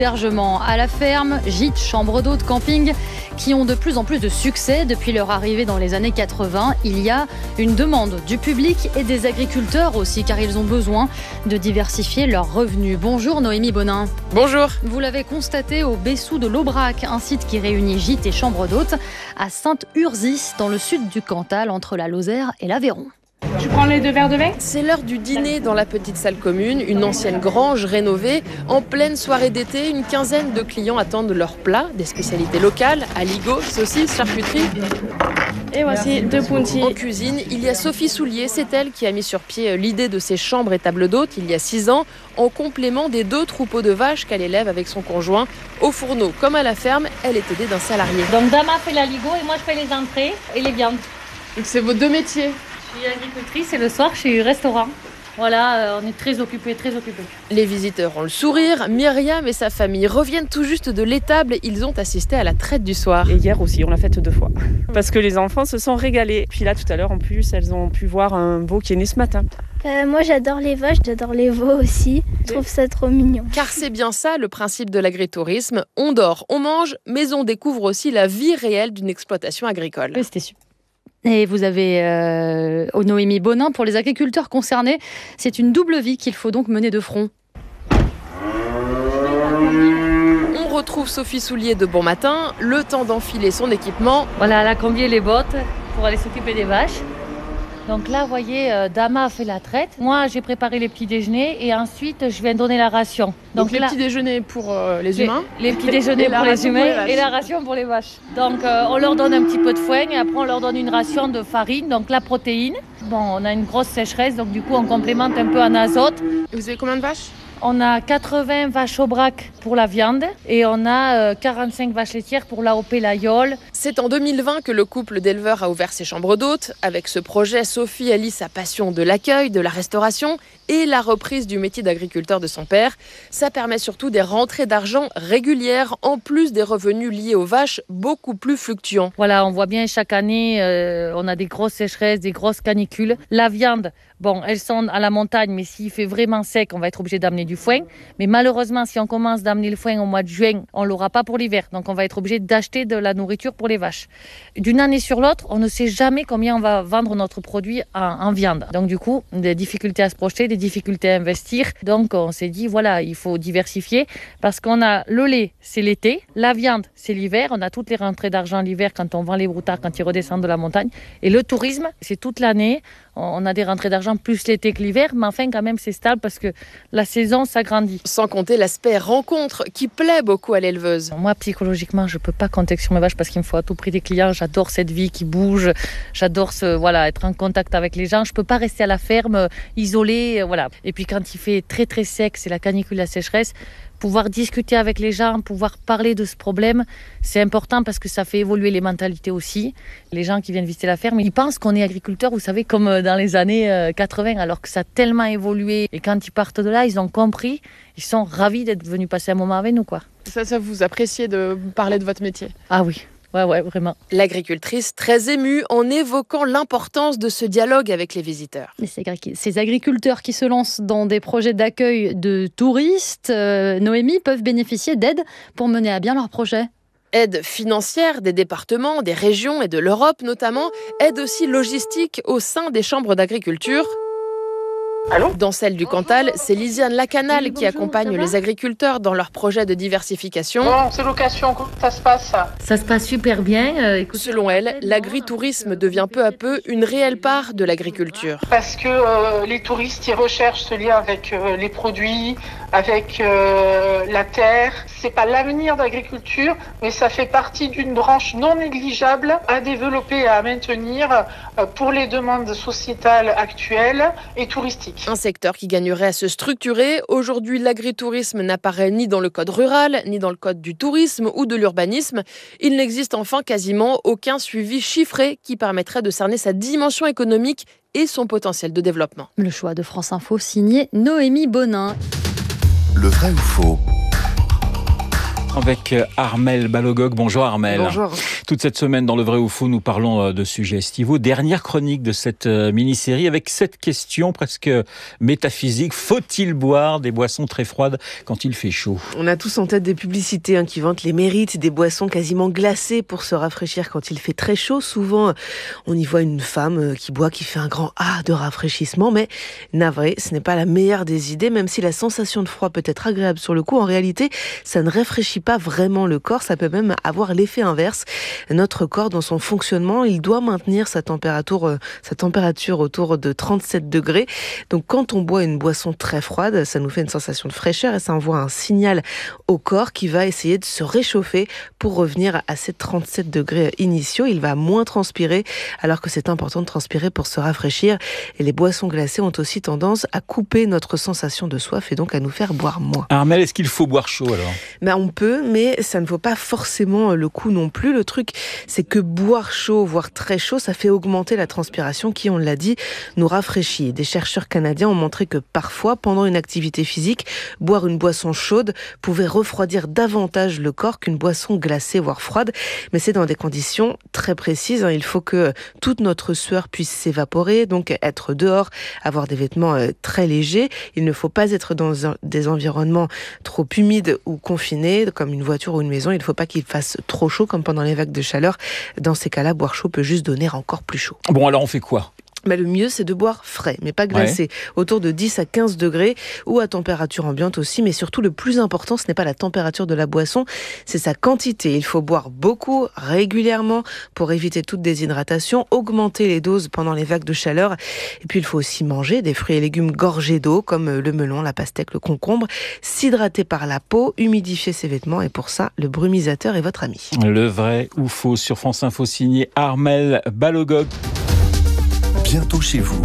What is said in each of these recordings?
Hébergement à la ferme, gîtes, chambres d'hôtes, camping qui ont de plus en plus de succès depuis leur arrivée dans les années 80. Il y a une demande du public et des agriculteurs aussi car ils ont besoin de diversifier leurs revenus. Bonjour Noémie Bonin. Bonjour. Vous l'avez constaté au Bessou de l'Aubrac, un site qui réunit gîtes et chambres d'hôtes à Sainte-Urzis dans le sud du Cantal entre la Lozère et l'Aveyron. Tu prends les 2 verres de vin ? C'est l'heure du dîner dans la petite salle commune, une ancienne grange rénovée. En pleine soirée d'été, une quinzaine de clients attendent leurs plats, des spécialités locales, aligots, saucisses, charcuterie. Et voici 2 puntis. En cuisine, il y a Sophie Soulier, c'est elle qui a mis sur pied l'idée de ces chambres et tables d'hôtes il y a 6 ans, en complément des 2 troupeaux de vaches qu'elle élève avec son conjoint. Au fourneau comme à la ferme, elle est aidée d'un salarié. Donc Dama fait l'aligot et moi je fais les entrées et les viandes. Donc c'est vos 2 métiers. Je suis agricultrice et le soir je suis restaurant. Voilà, on est très occupés, très occupés. Les visiteurs ont le sourire. Myriam et sa famille reviennent tout juste de l'étable. Ils ont assisté à la traite du soir. Et hier aussi, on l'a faite 2 fois. Parce que les enfants se sont régalés. Puis là, tout à l'heure, en plus, elles ont pu voir un veau qui est né ce matin. Moi, j'adore les vaches, j'adore les veaux aussi. Je trouve ça trop mignon. Car c'est bien ça le principe de l'agritourisme. On dort, on mange, mais on découvre aussi la vie réelle d'une exploitation agricole. Oui, c'était super. Et vous avez Noémie Bonin, pour les agriculteurs concernés, c'est une double vie qu'il faut donc mener de front. On retrouve Sophie Soulier de bon matin, le temps d'enfiler son équipement. Voilà, elle a combié les bottes pour aller s'occuper des vaches. Donc là, vous voyez, Dama a fait la traite. Moi, j'ai préparé les petits déjeuners et ensuite, je viens donner la ration. Donc là, les petits déjeuners pour les humains. Les petits déjeuners pour les humains et la ration pour les vaches. Donc on leur donne un petit peu de foin et après on leur donne une ration de farine, donc la protéine. Bon, on a une grosse sécheresse, donc du coup on complémente un peu en azote. Vous avez combien de vaches ? On a 80 vaches Aubrac pour la viande et on a 45 vaches laitières pour l'AOP Layol. C'est en 2020 que le couple d'éleveurs a ouvert ses chambres d'hôtes. Avec ce projet, Sophie allie sa passion de l'accueil, de la restauration et la reprise du métier d'agriculteur de son père. Ça permet surtout des rentrées d'argent régulières, en plus des revenus liés aux vaches beaucoup plus fluctuants. Voilà, on voit bien chaque année, on a des grosses sécheresses, des grosses canicules. La viande, bon, elles sont à la montagne, mais s'il fait vraiment sec, on va être obligé d'amener du foin. Mais malheureusement, si on commence d'amener le foin au mois de juin, on ne l'aura pas pour l'hiver. Donc on va être obligé d'acheter de la nourriture pour les vaches. D'une année sur l'autre, on ne sait jamais combien on va vendre notre produit en viande. Donc du coup, des difficultés à se projeter, des difficultés à investir. Donc on s'est dit, voilà, il faut diversifier parce qu'on a le lait, c'est l'été, la viande, c'est l'hiver. On a toutes les rentrées d'argent l'hiver quand on vend les broutards, quand ils redescendent de la montagne. Et le tourisme, c'est toute l'année. On a des rentrées d'argent plus l'été que l'hiver, mais enfin quand même c'est stable parce que la saison s'agrandit. Sans compter l'aspect rencontre qui plaît beaucoup à l'éleveuse. Moi psychologiquement je peux pas compter sur mes vaches parce qu'il me faut à tout prix des clients. J'adore cette vie qui bouge, j'adore être en contact avec les gens. Je peux pas rester à la ferme isolée, voilà. Et puis quand il fait très très sec, c'est la canicule, la sécheresse. Pouvoir discuter avec les gens, pouvoir parler de ce problème, c'est important parce que ça fait évoluer les mentalités aussi. Les gens qui viennent visiter la ferme, ils pensent qu'on est agriculteur, vous savez, comme dans les années 80, alors que ça a tellement évolué. Et quand ils partent de là, ils ont compris, ils sont ravis d'être venus passer un moment avec nous, quoi. Ça vous appréciez de parler de votre métier ? Ah oui. Ouais, vraiment. L'agricultrice très émue en évoquant l'importance de ce dialogue avec les visiteurs. Et ces agriculteurs qui se lancent dans des projets d'accueil de touristes, Noémie, peuvent bénéficier d'aide pour mener à bien leurs projets. Aide financière des départements, des régions et de l'Europe notamment. Aide aussi logistique au sein des chambres d'agriculture. Allô ? Dans celle du Cantal, c'est Lisiane Lacanal qui accompagne les agriculteurs dans leur projet de diversification. Bon, ces locations, comment ça se passe ? Ça se passe super bien. Selon elle, l'agritourisme devient peu à peu une réelle part de l'agriculture. Parce que les touristes, ils recherchent ce lien avec les produits, avec la terre. C'est pas l'avenir de l'agriculture, mais ça fait partie d'une branche non négligeable à développer et à maintenir pour les demandes sociétales actuelles et touristiques. Un secteur qui gagnerait à se structurer. Aujourd'hui, l'agritourisme n'apparaît ni dans le code rural, ni dans le code du tourisme ou de l'urbanisme. Il n'existe enfin quasiment aucun suivi chiffré qui permettrait de cerner sa dimension économique et son potentiel de développement. Le choix de France Info signé Noémie Bonin. Le vrai ou faux ? Avec Armelle Balogog. Bonjour Armelle. Bonjour. Toute cette semaine, dans Le Vrai ou Faux, nous parlons de sujets estivaux. Dernière chronique de cette mini-série avec cette question presque métaphysique. Faut-il boire des boissons très froides quand il fait chaud ? On a tous en tête des publicités qui vantent les mérites des boissons quasiment glacées pour se rafraîchir quand il fait très chaud. Souvent, on y voit une femme qui boit, qui fait un grand « ah » de rafraîchissement. Mais navré, ce n'est pas la meilleure des idées. Même si la sensation de froid peut être agréable sur le coup, en réalité, ça ne rafraîchit pas vraiment le corps. Ça peut même avoir l'effet inverse. Notre corps, dans son fonctionnement, il doit maintenir sa température autour de 37 degrés. Donc quand on boit une boisson très froide, ça nous fait une sensation de fraîcheur et ça envoie un signal au corps qui va essayer de se réchauffer pour revenir à ces 37 degrés initiaux. Il va moins transpirer alors que c'est important de transpirer pour se rafraîchir. Et les boissons glacées ont aussi tendance à couper notre sensation de soif et donc à nous faire boire moins. Armelle, est-ce qu'il faut boire chaud alors ? On peut, mais ça ne vaut pas forcément le coup non plus. Le truc, c'est que boire chaud, voire très chaud, ça fait augmenter la transpiration qui, on l'a dit, nous rafraîchit. Des chercheurs canadiens ont montré que parfois, pendant une activité physique, boire une boisson chaude pouvait refroidir davantage le corps qu'une boisson glacée, voire froide. Mais c'est dans des conditions très précises. Il faut que toute notre sueur puisse s'évaporer, donc être dehors, avoir des vêtements très légers. Il ne faut pas être dans des environnements trop humides ou confinés, comme une voiture ou une maison. Il ne faut pas qu'il fasse trop chaud, comme pendant les vagues de chaleur. Dans ces cas-là, boire chaud peut juste donner encore plus chaud. Bon, alors on fait quoi ? Le mieux, c'est de boire frais, mais pas glacé, autour de 10 à 15 degrés ou à température ambiante aussi. Mais surtout, le plus important, ce n'est pas la température de la boisson, c'est sa quantité. Il faut boire beaucoup, régulièrement, pour éviter toute déshydratation, augmenter les doses pendant les vagues de chaleur. Et puis, il faut aussi manger des fruits et légumes gorgés d'eau, comme le melon, la pastèque, le concombre, s'hydrater par la peau, humidifier ses vêtements. Et pour ça, le brumisateur est votre ami. Le Vrai ou Faux sur France Info, signé Armelle Balogog. Bientôt chez vous.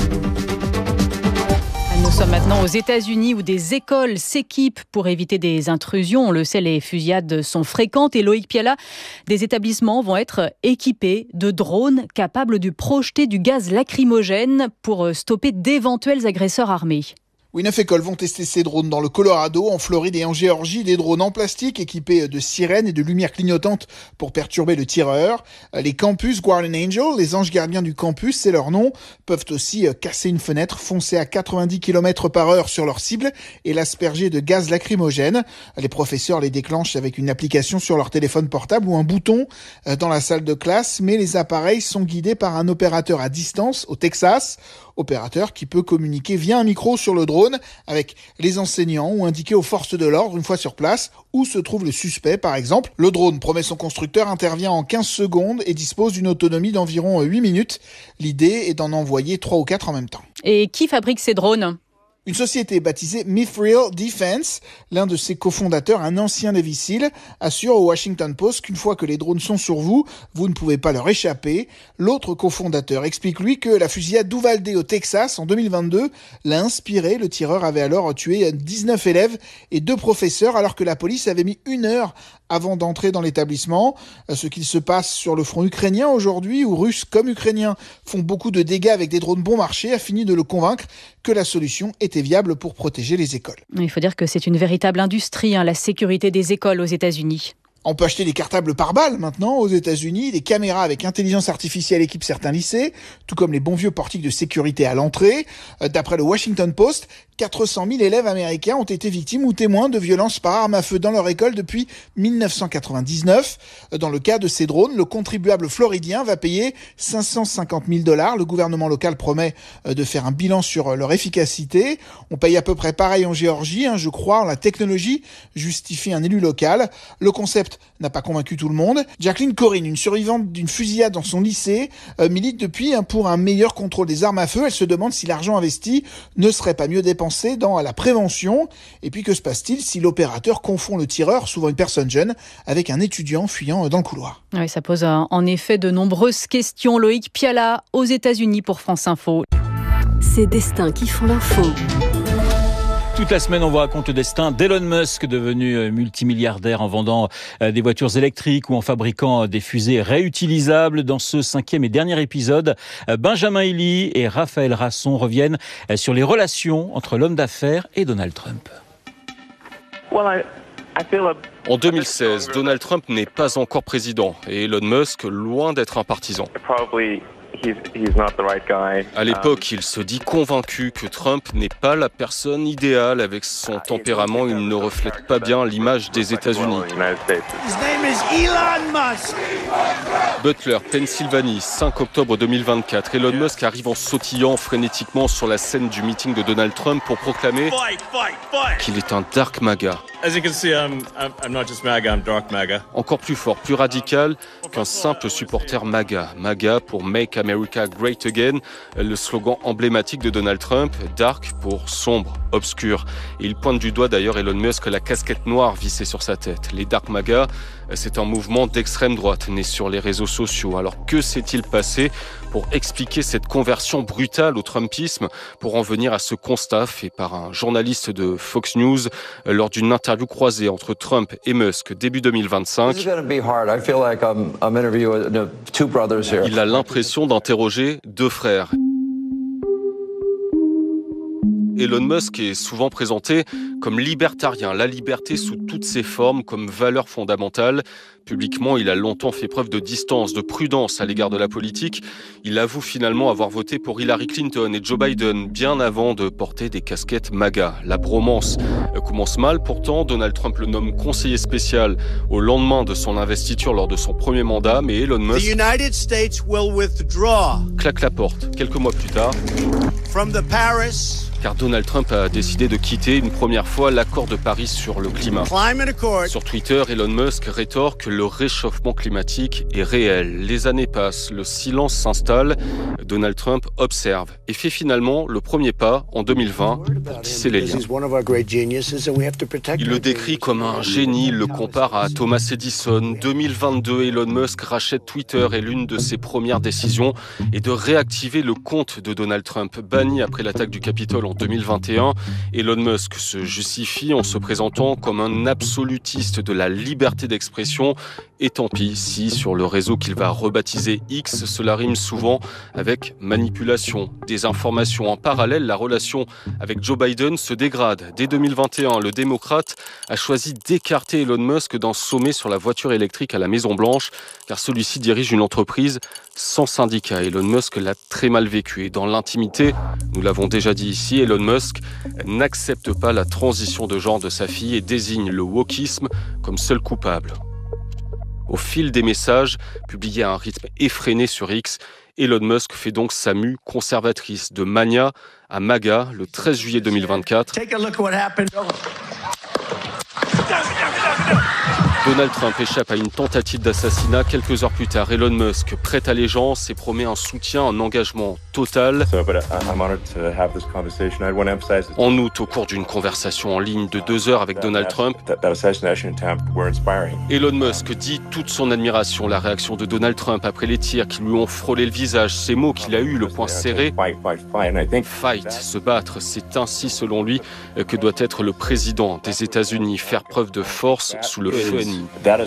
Nous sommes maintenant aux États-Unis où des écoles s'équipent pour éviter des intrusions. On le sait, les fusillades sont fréquentes et Loïc Piala, des établissements vont être équipés de drones capables de projeter du gaz lacrymogène pour stopper d'éventuels agresseurs armés. Oui, 9 écoles vont tester ces drones dans le Colorado, en Floride et en Géorgie. Des drones en plastique équipés de sirènes et de lumières clignotantes pour perturber le tireur. Les campus Guardian Angel, les anges gardiens du campus, c'est leur nom, peuvent aussi casser une fenêtre, foncer à 90 km/h sur leur cible et l'asperger de gaz lacrymogène. Les professeurs les déclenchent avec une application sur leur téléphone portable ou un bouton dans la salle de classe, mais les appareils sont guidés par un opérateur à distance au Texas. Opérateur qui peut communiquer via un micro sur le drone avec les enseignants ou indiquer aux forces de l'ordre une fois sur place où se trouve le suspect par exemple. Le drone, promet son constructeur, intervient en 15 secondes et dispose d'une autonomie d'environ 8 minutes. L'idée est d'en envoyer 3 ou 4 en même temps. Et qui fabrique ces drones ? Une société baptisée Mithril Defense, l'un de ses cofondateurs, un ancien Navy SEAL, assure au Washington Post qu'une fois que les drones sont sur vous, vous ne pouvez pas leur échapper. L'autre cofondateur explique lui que la fusillade d'Uvalde au Texas en 2022 l'a inspiré. Le tireur avait alors tué 19 élèves et 2 professeurs alors que la police avait mis 1 heure avant d'entrer dans l'établissement. Ce qu'il se passe sur le front ukrainien aujourd'hui, où Russes comme Ukrainiens font beaucoup de dégâts avec des drones bon marché, a fini de le convaincre que la solution était viable pour protéger les écoles. Il faut dire que c'est une véritable industrie, la sécurité des écoles aux États-Unis. On peut acheter des cartables par balle maintenant aux États-Unis, des caméras avec intelligence artificielle équipent certains lycées, tout comme les bons vieux portiques de sécurité à l'entrée. D'après le Washington Post, 400 000 élèves américains ont été victimes ou témoins de violences par arme à feu dans leur école depuis 1999. Dans le cas de ces drones, le contribuable floridien va payer $550 000. Le gouvernement local promet de faire un bilan sur leur efficacité. On paye à peu près pareil en Géorgie, je crois, la technologie, justifie un élu local. Le concept n'a pas convaincu tout le monde. Jacqueline Corinne, une survivante d'une fusillade dans son lycée, milite depuis pour un meilleur contrôle des armes à feu. Elle se demande si l'argent investi ne serait pas mieux dépensé dans la prévention. Et puis que se passe-t-il si l'opérateur confond le tireur, souvent une personne jeune, avec un étudiant fuyant dans le couloir ? Oui, ça pose en effet de nombreuses questions. Loïc Piala aux États-Unis pour France Info. Ces destins qui font l'info. Toute la semaine, on vous raconte le destin d'Elon Musk, devenu multimilliardaire en vendant des voitures électriques ou en fabriquant des fusées réutilisables. Dans ce 5e et dernier épisode, Benjamin Ealy et Raphaël Rasson reviennent sur les relations entre l'homme d'affaires et Donald Trump. En 2016, Donald Trump n'est pas encore président et Elon Musk loin d'être un partisan. À l'époque, il se dit convaincu que Trump n'est pas la personne idéale. Avec son tempérament, il ne reflète pas bien l'image des États-Unis. Butler, Pennsylvanie, 5 octobre 2024. Elon Musk arrive en sautillant frénétiquement sur la scène du meeting de Donald Trump pour proclamer qu'il est un dark MAGA. Encore plus fort, plus radical qu'un simple supporter MAGA. MAGA pour Make America Great Again, le slogan emblématique de Donald Trump, dark pour sombre, obscur. Et il pointe du doigt d'ailleurs Elon Musk la casquette noire vissée sur sa tête. Les dark MAGA, c'est un mouvement d'extrême droite né sur les réseaux sociaux. Alors que s'est-il passé pour expliquer cette conversion brutale au Trumpisme? Pour en venir à ce constat fait par un journaliste de Fox News lors d'une interview croisée entre Trump et Musk début 2025. Il a l'impression d'interroger deux frères. Elon Musk est souvent présenté comme libertarien, la liberté sous toutes ses formes comme valeur fondamentale. Publiquement, il a longtemps fait preuve de distance, de prudence à l'égard de la politique. Il avoue finalement avoir voté pour Hillary Clinton et Joe Biden bien avant de porter des casquettes MAGA. La bromance commence mal, pourtant Donald Trump le nomme conseiller spécial au lendemain de son investiture lors de son premier mandat, mais Elon Musk claque la porte quelques mois plus tard. Car Donald Trump a décidé de quitter une première fois l'accord de Paris sur le climat. Sur Twitter, Elon Musk rétorque que le réchauffement climatique est réel. Les années passent, le silence s'installe. Donald Trump observe et fait finalement le premier pas en 2020 pour tisser les liens. Il le décrit comme un génie, il le compare à Thomas Edison. 2022, Elon Musk rachète Twitter et l'une de ses premières décisions est de réactiver le compte de Donald Trump, banni après l'attaque du Capitole en 2021. Elon Musk se justifie en se présentant comme un absolutiste de la liberté d'expression. Et tant pis si, sur le réseau qu'il va rebaptiser X, cela rime souvent avec manipulation, désinformation. En parallèle, la relation avec Joe Biden se dégrade. Dès 2021, le démocrate a choisi d'écarter Elon Musk d'un sommet sur la voiture électrique à la Maison-Blanche, car celui-ci dirige une entreprise sans syndicat. Elon Musk l'a très mal vécu. Et dans l'intimité, nous l'avons déjà dit ici, Elon Musk n'accepte pas la transition de genre de sa fille et désigne le wokisme comme seul coupable. Au fil des messages, publiés à un rythme effréné sur X, Elon Musk fait donc sa mue conservatrice de mania à MAGA le 13 juillet 2024. Donald Trump échappe à une tentative d'assassinat. Quelques heures plus tard, Elon Musk prête allégeance et promet un soutien, un engagement total. En août, au cours d'une conversation en ligne de 2 heures avec Donald Trump, Elon Musk dit toute son admiration. La réaction de Donald Trump après les tirs qui lui ont frôlé le visage, ces mots qu'il a eu, le poing serré. Fight, se battre, c'est ainsi selon lui que doit être le président des États-Unis, faire preuve de force sous le feu ennemi.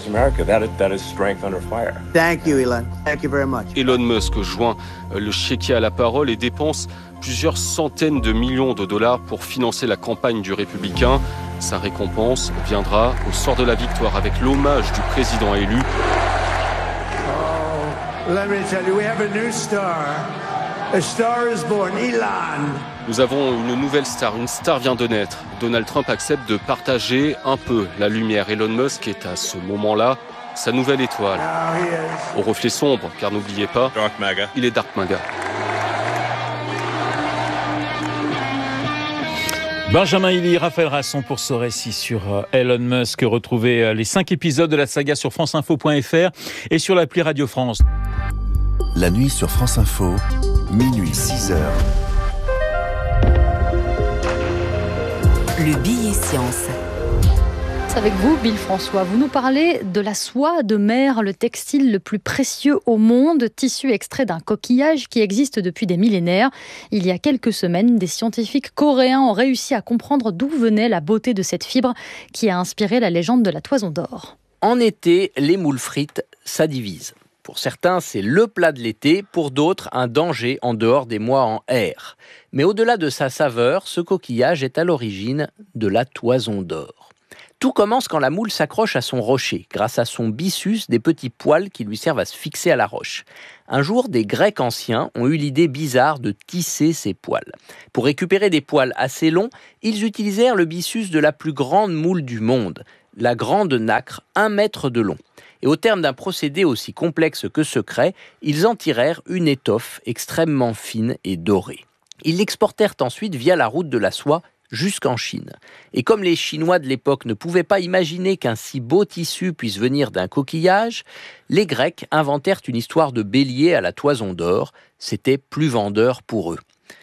Thank you, Elon. Thank you very much. Elon Musk joint le chéquier à la parole et dépense plusieurs centaines de millions de dollars pour financer la campagne du républicain. Sa récompense viendra au soir de la victoire avec l'hommage du président élu. Let me tell you, we have a new star. A star is born, Elon. Nous avons une nouvelle star, une star vient de naître. Donald Trump accepte de partager un peu la lumière. Elon Musk est à ce moment-là sa nouvelle étoile. Au reflet sombre, car n'oubliez pas, il est Dark MAGA. Benjamin Hilly, Raphaël Rasson pour ce récit sur Elon Musk. Retrouvez les 5 épisodes de la saga sur franceinfo.fr et sur l'appli Radio France. La nuit sur France Info, minuit 6h. Le billet science. Avec vous, Bill François, vous nous parlez de la soie de mer, le textile le plus précieux au monde, tissu extrait d'un coquillage qui existe depuis des millénaires. Il y a quelques semaines, des scientifiques coréens ont réussi à comprendre d'où venait la beauté de cette fibre qui a inspiré la légende de la toison d'or. En été, les moules frites, ça divise. Pour certains, c'est le plat de l'été, pour d'autres, un danger en dehors des mois en R. Mais au-delà de sa saveur, ce coquillage est à l'origine de la toison d'or. Tout commence quand la moule s'accroche à son rocher, grâce à son byssus, des petits poils qui lui servent à se fixer à la roche. Un jour, des Grecs anciens ont eu l'idée bizarre de tisser ces poils. Pour récupérer des poils assez longs, ils utilisèrent le byssus de la plus grande moule du monde, la grande nacre, 1 mètre de long. Et au terme d'un procédé aussi complexe que secret, ils en tirèrent une étoffe extrêmement fine et dorée. Ils l'exportèrent ensuite via la route de la soie jusqu'en Chine. Et comme les Chinois de l'époque ne pouvaient pas imaginer qu'un si beau tissu puisse venir d'un coquillage, les Grecs inventèrent une histoire de bélier à la toison d'or. C'était plus vendeur pour eux.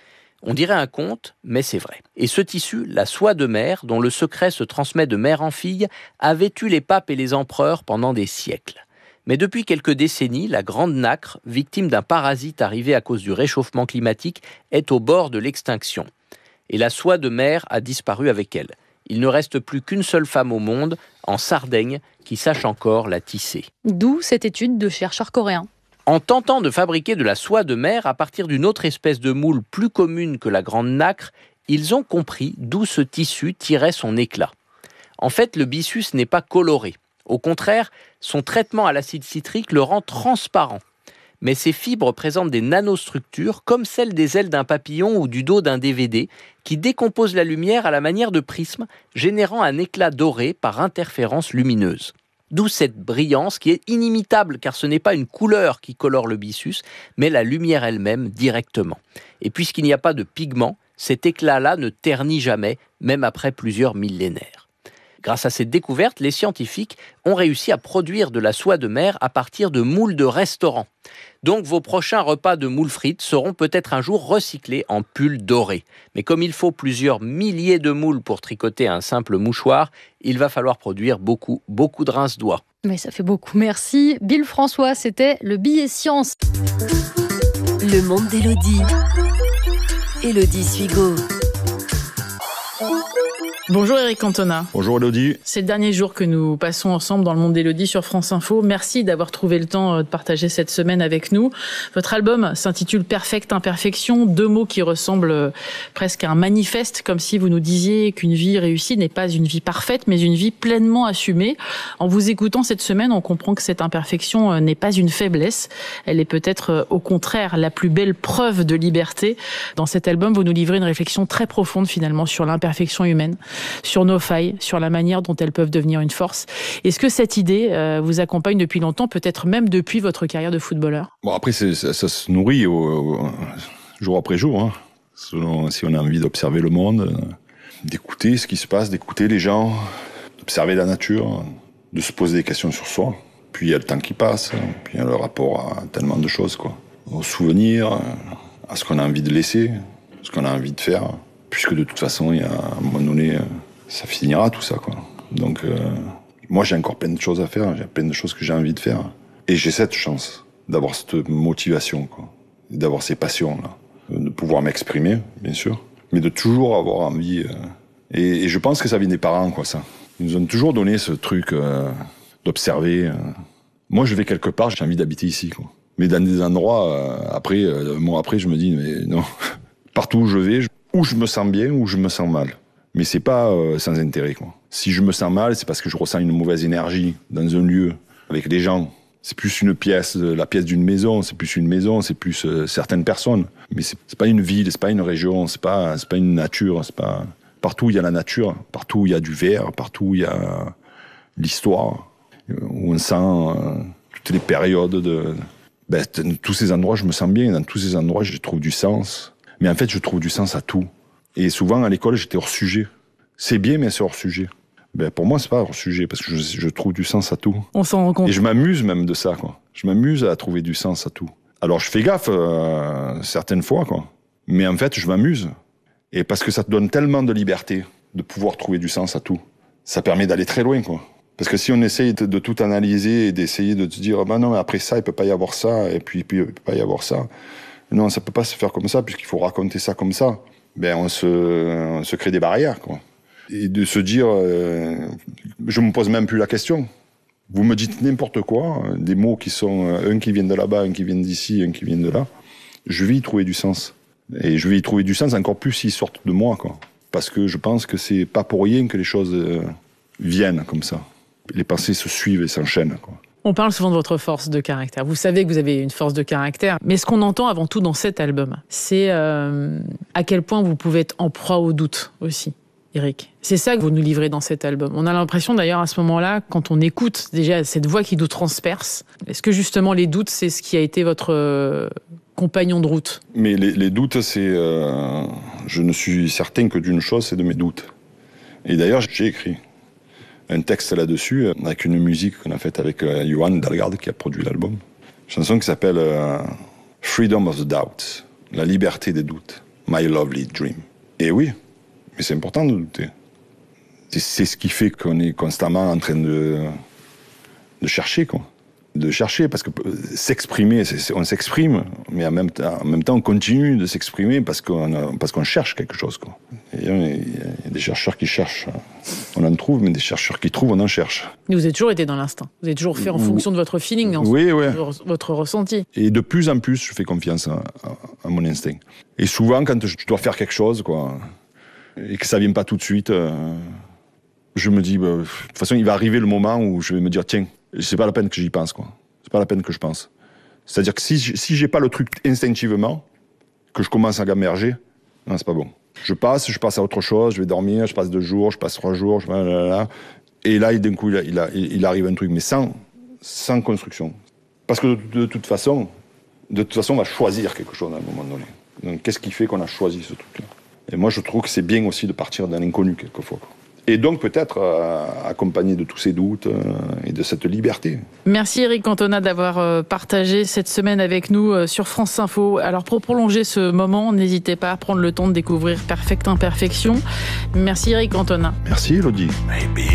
On dirait un conte, mais c'est vrai. Et ce tissu, la soie de mer, dont le secret se transmet de mère en fille, a vêtu les papes et les empereurs pendant des siècles. Mais depuis quelques décennies, la grande nacre, victime d'un parasite arrivé à cause du réchauffement climatique, est au bord de l'extinction. Et la soie de mer a disparu avec elle. Il ne reste plus qu'une seule femme au monde, en Sardaigne, qui sache encore la tisser. D'où cette étude de chercheurs coréens. En tentant de fabriquer de la soie de mer à partir d'une autre espèce de moule plus commune que la grande nacre, ils ont compris d'où ce tissu tirait son éclat. En fait, le byssus n'est pas coloré. Au contraire, son traitement à l'acide citrique le rend transparent. Mais ces fibres présentent des nanostructures comme celles des ailes d'un papillon ou du dos d'un DVD qui décomposent la lumière à la manière de prismes, générant un éclat doré par interférence lumineuse. D'où cette brillance qui est inimitable car ce n'est pas une couleur qui colore le byssus, mais la lumière elle-même directement. Et puisqu'il n'y a pas de pigment, cet éclat-là ne ternit jamais, même après plusieurs millénaires. Grâce à cette découverte, les scientifiques ont réussi à produire de la soie de mer à partir de moules de restaurant. Donc vos prochains repas de moules frites seront peut-être un jour recyclés en pulls dorés. Mais comme il faut plusieurs milliers de moules pour tricoter un simple mouchoir, il va falloir produire beaucoup de rince-doigts. Mais ça fait beaucoup, merci. Bill François, c'était le billet science. Le monde d'Élodie. Élodie Suigo. Bonjour Eric Cantona. Bonjour Élodie. C'est le dernier jour que nous passons ensemble dans le monde d'Élodie sur France Info. Merci d'avoir trouvé le temps de partager cette semaine avec nous. Votre album s'intitule Perfecte Imperfection, 2 mots qui ressemblent presque à un manifeste, comme si vous nous disiez qu'une vie réussie n'est pas une vie parfaite, mais une vie pleinement assumée. En vous écoutant cette semaine, on comprend que cette imperfection n'est pas une faiblesse. Elle est peut-être au contraire la plus belle preuve de liberté. Dans cet album, vous nous livrez une réflexion très profonde finalement sur l'imperfection humaine, sur nos failles, sur la manière dont elles peuvent devenir une force. Est-ce que cette idée vous accompagne depuis longtemps, peut-être même depuis votre carrière de footballeur ? Bon, après, ça se nourrit jour après jour. Hein. Selon, si on a envie d'observer le monde, d'écouter ce qui se passe, d'écouter les gens, d'observer la nature, de se poser des questions sur soi. Puis il y a le temps qui passe, puis il y a le rapport à tellement de choses, quoi. Aux souvenirs, à ce qu'on a envie de laisser, ce qu'on a envie de faire. Puisque de toute façon, il y a un moment donné, ça finira tout ça, quoi. Donc, moi, j'ai encore plein de choses à faire, j'ai plein de choses que j'ai envie de faire. Et j'ai cette chance d'avoir cette motivation, quoi. D'avoir ces passions-là. De pouvoir m'exprimer, bien sûr, mais de toujours avoir envie. Et je pense que ça vient des parents, quoi, ça. Ils nous ont toujours donné ce truc d'observer. Moi, je vais quelque part, j'ai envie d'habiter ici, quoi. Mais dans des endroits, après, je me dis, mais non, partout où je vais, où je me sens bien, ou je me sens mal. Mais c'est pas sans intérêt, quoi. Si je me sens mal, c'est parce que je ressens une mauvaise énergie dans un lieu, avec les gens. C'est plus une pièce, la pièce d'une maison, c'est plus une maison, c'est plus certaines personnes. Mais c'est pas une ville, c'est pas une région, c'est pas une nature, c'est pas... Partout où il y a la nature, partout où il y a du vert, partout où il y a l'histoire, où on sent toutes les périodes dans tous ces endroits, je me sens bien, dans tous ces endroits, je trouve du sens. Mais en fait, je trouve du sens à tout. Et souvent, à l'école, j'étais hors sujet. C'est bien, mais c'est hors sujet. Pour moi, c'est pas hors sujet, parce que je trouve du sens à tout. On s'en rend compte. Et je m'amuse même de ça, quoi. Je m'amuse à trouver du sens à tout. Alors, je fais gaffe certaines fois, quoi. Mais en fait, je m'amuse. Et parce que ça te donne tellement de liberté de pouvoir trouver du sens à tout. Ça permet d'aller très loin, quoi. Parce que si on essaye de tout analyser et d'essayer de te dire, non, mais après ça, il peut pas y avoir ça, et puis il peut pas y avoir ça. Non, ça peut pas se faire comme ça, puisqu'il faut raconter ça comme ça. On se crée des barrières, quoi. Et de se dire, je me pose même plus la question. Vous me dites n'importe quoi, des mots qui sont, un qui vient de là-bas, un qui vient d'ici, un qui vient de là. Je vais y trouver du sens. Et je vais y trouver du sens encore plus s'ils sortent de moi, quoi. Parce que je pense que c'est pas pour rien que les choses viennent comme ça. Les pensées se suivent et s'enchaînent, quoi. On parle souvent de votre force de caractère. Vous savez que vous avez une force de caractère. Mais ce qu'on entend avant tout dans cet album, c'est à quel point vous pouvez être en proie au doute aussi, Eric. C'est ça que vous nous livrez dans cet album. On a l'impression d'ailleurs à ce moment-là, quand on écoute déjà cette voix qui nous transperce, est-ce que justement les doutes, c'est ce qui a été votre compagnon de route? Mais les doutes, c'est... je ne suis certain que d'une chose, c'est de mes doutes. Et d'ailleurs, j'ai écrit un texte là-dessus, avec une musique qu'on a faite avec Johan Dalgarde, qui a produit l'album. Une chanson qui s'appelle Freedom of the Doubt, la liberté des doutes, My Lovely Dream. Et oui, mais c'est important de douter. C'est ce qui fait qu'on est constamment en train de chercher, quoi. De chercher, parce que s'exprimer, on s'exprime, mais en même temps, on continue de s'exprimer parce qu'on cherche quelque chose, quoi. Et il y a des chercheurs qui cherchent, on en trouve, mais des chercheurs qui trouvent, on en cherche. Mais vous avez toujours été dans l'instinct. Vous avez toujours fait en fonction de votre feeling, oui. Votre ressenti. Et de plus en plus, je fais confiance à mon instinct. Et souvent, quand je dois faire quelque chose, quoi, et que ça vient pas tout de suite, je me dis, de toute façon, il va arriver le moment où je vais me dire, tiens, c'est pas la peine que j'y pense, quoi. C'est pas la peine que je pense. C'est-à-dire que si j'ai pas le truc instinctivement, que je commence à gamberger, non, c'est pas bon. Je passe à autre chose, je vais dormir, je passe 2 jours, je passe 3 jours, et là, d'un coup, il arrive un truc, mais sans construction. Parce que de toute façon, on va choisir quelque chose à un moment donné. Donc, qu'est-ce qui fait qu'on a choisi ce truc-là? Et moi, je trouve que c'est bien aussi de partir d'un inconnu, quelquefois, quoi. Et donc peut-être accompagné de tous ces doutes et de cette liberté. Merci Eric Cantona d'avoir partagé cette semaine avec nous sur France Info. Alors pour prolonger ce moment, n'hésitez pas à prendre le temps de découvrir Perfect Imperfection. Merci Eric Cantona. Merci Elodie.